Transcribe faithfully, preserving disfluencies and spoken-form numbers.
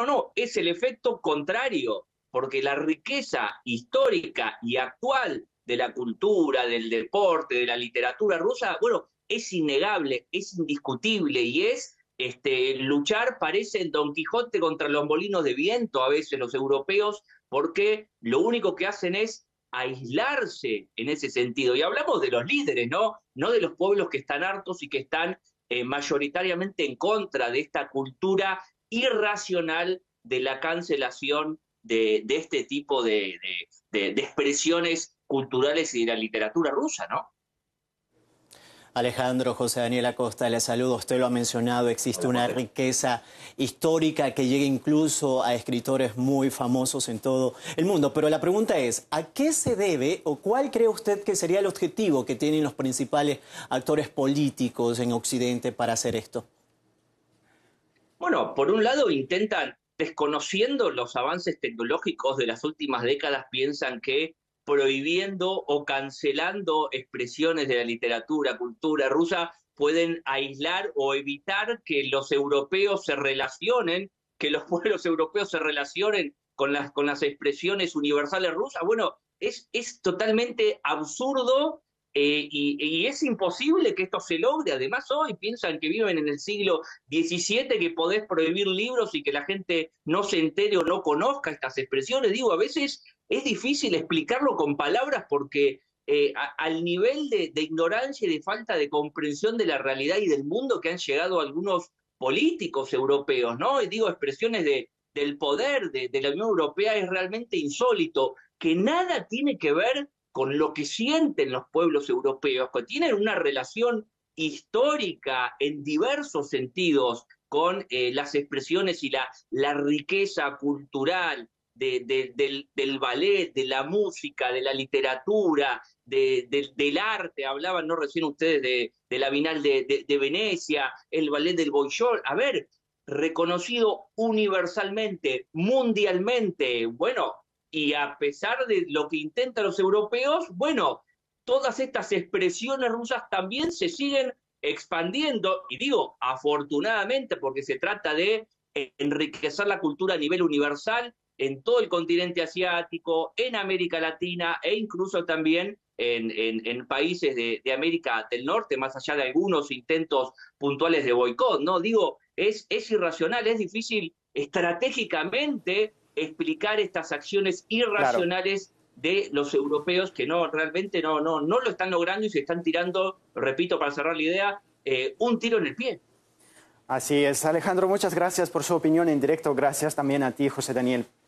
no, no, es el efecto contrario, porque la riqueza histórica y actual de la cultura, del deporte, de la literatura rusa, bueno, es innegable, es indiscutible y es este, luchar, parece el Don Quijote contra los molinos de viento a veces los europeos, porque lo único que hacen es aislarse en ese sentido. Y hablamos de los líderes, ¿no? No de los pueblos que están hartos y que están eh, mayoritariamente en contra de esta cultura irracional de la cancelación de, de este tipo de, de, de, de expresiones culturales y de la literatura rusa, ¿no? Alejandro, José Daniel Acosta, le saludo. Usted lo ha mencionado, existe Hola, una José. riqueza histórica que llega incluso a escritores muy famosos en todo el mundo. Pero la pregunta es, ¿a qué se debe o cuál cree usted que sería el objetivo que tienen los principales actores políticos en Occidente para hacer esto? Bueno, por un lado intentan, desconociendo los avances tecnológicos de las últimas décadas, piensan que prohibiendo o cancelando expresiones de la literatura, cultura rusa, pueden aislar o evitar que los europeos se relacionen, que los pueblos europeos se relacionen con las, con las expresiones universales rusas. Bueno, es, es totalmente absurdo. Eh, y, y es imposible que esto se logre. Además, hoy piensan que viven en el siglo diecisiete, que podés prohibir libros y que la gente no se entere o no conozca estas expresiones. Digo, a veces es difícil explicarlo con palabras porque eh, a, al nivel de, de ignorancia y de falta de comprensión de la realidad y del mundo que han llegado algunos políticos europeos, ¿no? Y digo, expresiones de, del poder de, de la Unión Europea es realmente insólito, que nada tiene que ver con lo que sienten los pueblos europeos, que tienen una relación histórica en diversos sentidos con eh, las expresiones y la, la riqueza cultural de, de, del, del ballet, de la música, de la literatura, de, de, del arte. Hablaban, ¿no? Recién ustedes de, de la Bienal de, de, de Venecia, el ballet del Bolshoi. A ver, reconocido universalmente, mundialmente, bueno, y a pesar de lo que intentan los europeos, bueno, todas estas expresiones rusas también se siguen expandiendo, y digo, afortunadamente, porque se trata de enriquecer la cultura a nivel universal en todo el continente asiático, en América Latina e incluso también en, en, en países de, de América del Norte, más allá de algunos intentos puntuales de boicot, ¿no? Digo, es, es irracional, es difícil estratégicamente explicar estas acciones Claro. irracionales de los europeos que no realmente no, no, no lo están logrando y se están tirando, repito para cerrar la idea, eh, un tiro en el pie. Así es. Alejandro, muchas gracias por su opinión en directo. Gracias también a ti, José Daniel.